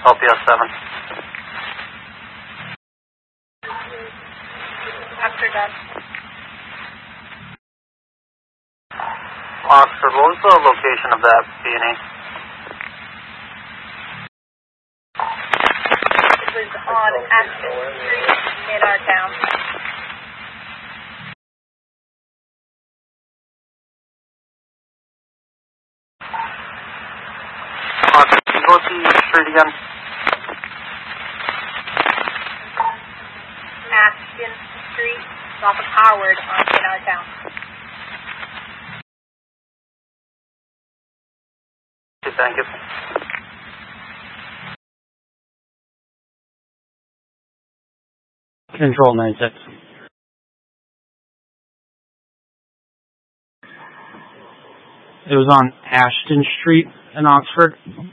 LPS 7. After that. Oxford, what was the location of that B&E? It was on Ashton Street in our town. Oxford, can you go to the street again? Ashton Street, off of Howard in our town. Okay, thank you. Control 96. It was on Ashton Street in Oxford.